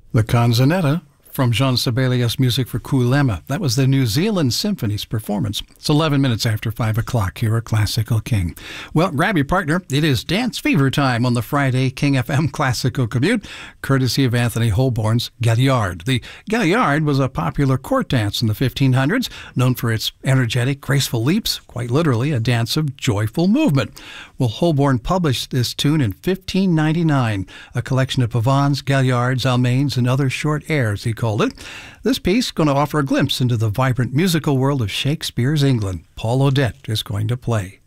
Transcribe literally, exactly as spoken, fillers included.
The Canzonetta from Jean Sibelius' music for Kuulema. That was the New Zealand Symphony's performance. It's eleven minutes after five o'clock here at Classical King. Well, grab your partner. It is dance fever time on the Friday King F M Classical Commute, courtesy of Anthony Holborn's Galliard. The Galliard was a popular court dance in the fifteen hundreds, known for its energetic, graceful leaps, quite literally a dance of joyful movement. Well, Holborn published this tune in fifteen ninety-nine, a collection of pavans, galliards, almains, and other short airs, he called it. This piece is going to offer a glimpse into the vibrant musical world of Shakespeare's England. Paul Odette is going to play.